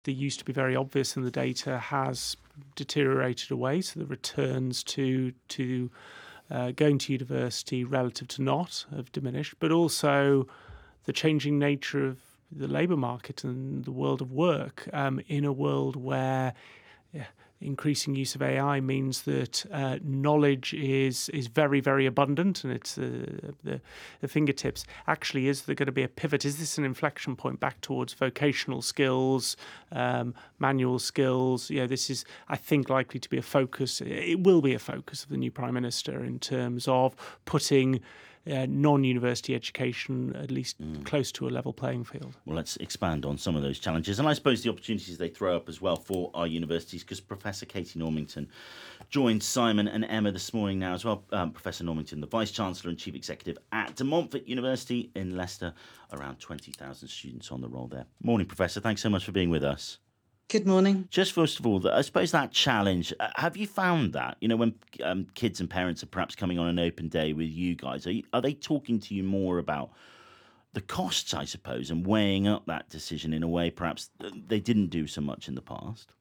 that used to be very obvious in the data has deteriorated away. So the returns to going to university relative to not have diminished, but also the changing nature of the labour market and the world of work in a world where increasing use of AI means that knowledge is very, very abundant and it's the fingertips. Actually, is there going to be a pivot? Is this an inflection point back towards vocational skills, manual skills? This is, I think, likely to be a focus. It will be a focus of the new Prime Minister in terms of putting non-university education at least close to a level playing field. Well, let's expand on some of those challenges and I suppose the opportunities they throw up as well for our universities, because Professor Katie Normington joined Simon and Emma this morning now as well. Professor Normington, the Vice-Chancellor and Chief Executive at De Montfort University in Leicester, around 20,000 students on the roll there. Morning, Professor. Thanks so much for being with us. Good morning. Just first of all, I suppose that challenge, have you found that, when kids and parents are perhaps coming on an open day with you guys, are they talking to you more about the costs, I suppose, and weighing up that decision in a way perhaps they didn't do so much in the past?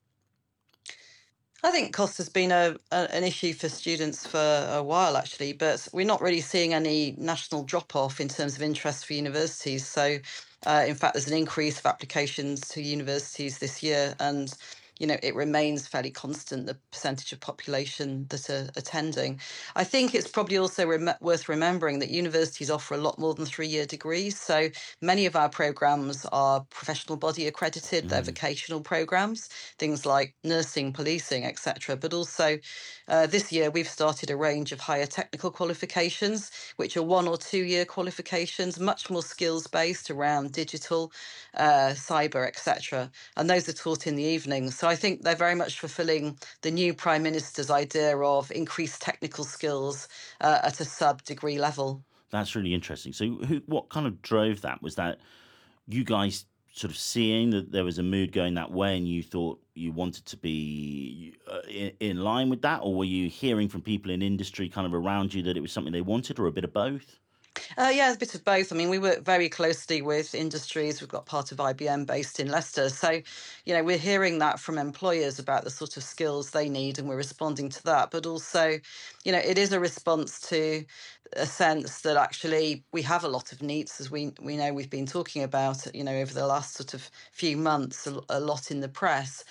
I think cost has been an issue for students for a while, actually, but we're not really seeing any national drop-off in terms of interest for universities. So, in fact, there's an increase of applications to universities this year, and it remains fairly constant, the percentage of population that are attending. I think it's probably also worth remembering that universities offer a lot more than 3-year degrees. So many of our programmes are professional body accredited, they're vocational programmes, things like nursing, policing, etc. But also this year we've started a range of higher technical qualifications, which are 1 or 2-year qualifications, much more skills-based around digital, cyber, etc. And those are taught in the evenings. So I think they're very much fulfilling the new Prime Minister's idea of increased technical skills at a sub-degree level. That's really interesting. So what kind of drove that? Was that you guys sort of seeing that there was a mood going that way and you thought you wanted to be in line with that? Or were you hearing from people in industry kind of around you that it was something they wanted, or a bit of both? Yeah, a bit of both. I mean, we work very closely with industries. We've got part of IBM based in Leicester. So, we're hearing that from employers about the sort of skills they need, and we're responding to that. But also, it is a response to a sense that actually we have a lot of needs, as we know we've been talking about, over the last sort of few months, a lot in the press.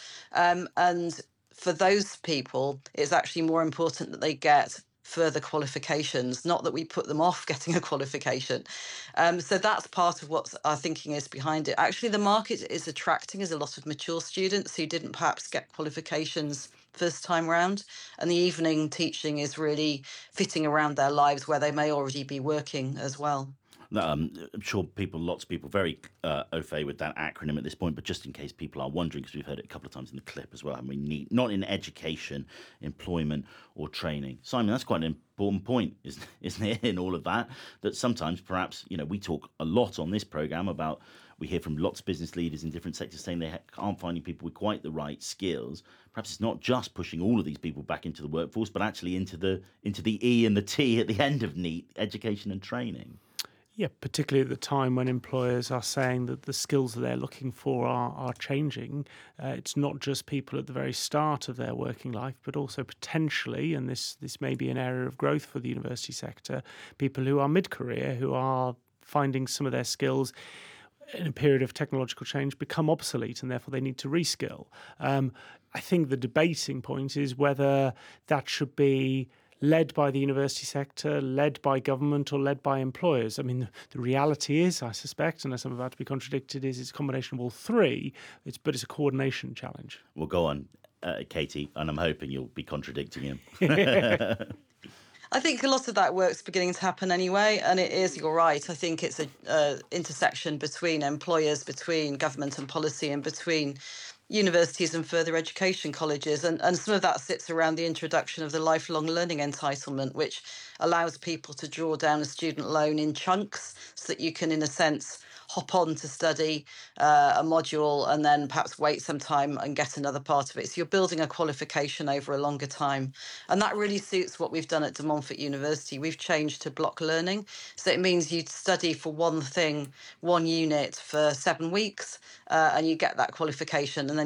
And for those people, it's actually more important that they get further qualifications, not that we put them off getting a qualification. So that's part of what our thinking is behind it. Actually, the market is attracting is a lot of mature students who didn't perhaps get qualifications first time round, and the evening teaching is really fitting around their lives where they may already be working as well. I'm sure lots of people very au fait with that acronym at this point, but just in case people are wondering, because we've heard it a couple of times in the clip as well, and we need not in education, employment or training. Simon, that's quite an important point, isn't it, in all of that, that sometimes perhaps, we talk a lot on this programme about, we hear from lots of business leaders in different sectors saying they aren't finding people with quite the right skills. Perhaps it's not just pushing all of these people back into the workforce, but actually into the E and the T at the end of NEET, education and training. Yeah, particularly at the time when employers are saying that the skills that they're looking for are changing. It's not just people at the very start of their working life, but also potentially, and this may be an area of growth for the university sector, people who are mid-career, who are finding some of their skills in a period of technological change become obsolete, and therefore they need to reskill. I think the debating point is whether that should be led by the university sector, led by government, or led by employers. I mean, the reality is, I suspect, unless I'm about to be contradicted, is it's a combination of all three, but it's a coordination challenge. Well, go on, Katie, and I'm hoping you'll be contradicting him. I think a lot of that work's beginning to happen anyway, and it is, you're right, I think it's an intersection between employers, between government and policy, and between universities and further education colleges. And some of that sits around the introduction of the lifelong learning entitlement, which allows people to draw down a student loan in chunks so that you can, in a sense, hop on to study a module and then perhaps wait some time and get another part of it. So you're building a qualification over a longer time. And that really suits what we've done at De Montfort University. We've changed to block learning. So it means you study for one thing, one unit for 7 weeks, and you get that qualification. And then